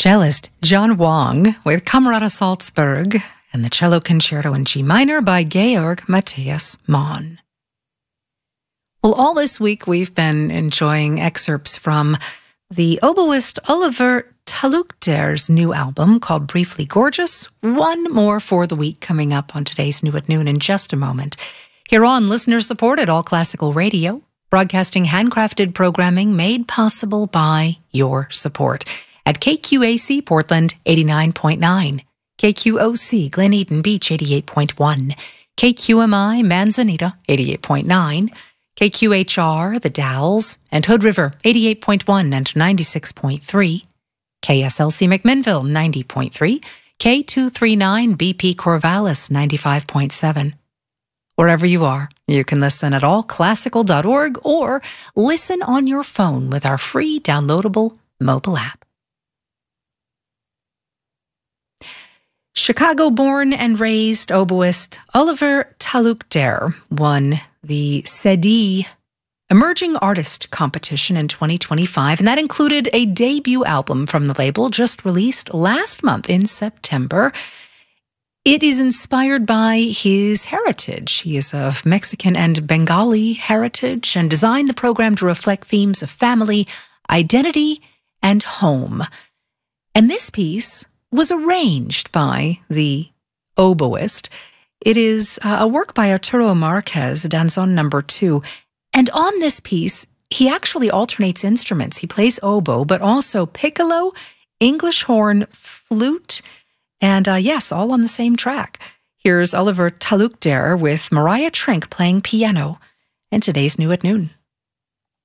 Cellist John Wang with Camerata Salzburg and the Cello Concerto in G minor by Georg Matthias Mann. Well, all this week we've been enjoying excerpts from the oboist Oliver Talukder's new album called Briefly Gorgeous. One more for the week coming up on today's New at Noon in just a moment. Here on listener-supported All Classical Radio, broadcasting handcrafted programming made possible by your support. At KQAC Portland 89.9, KQOC Glen Eden Beach 88.1, KQMI Manzanita 88.9, KQHR The Dalles and Hood River 88.1 and 96.3, KSLC McMinnville 90.3, K239 BP Corvallis 95.7. Wherever you are, you can listen at allclassical.org or listen on your phone with our free downloadable mobile app. Chicago-born and raised oboist Oliver Talukder won the CEDI Emerging Artist Competition in 2025, and that included a debut album from the label just released last month in September. It is inspired by his heritage. He is of Mexican and Bengali heritage and designed the program to reflect themes of family, identity, and home. And this piece was arranged by the oboist. It is a work by Arturo Marquez, Danzón No. 2. And on this piece, he actually alternates instruments. He plays oboe, but also piccolo, English horn, flute, and yes, all on the same track. Here's Oliver Talukder with Mariah Trink playing piano in today's New at Noon.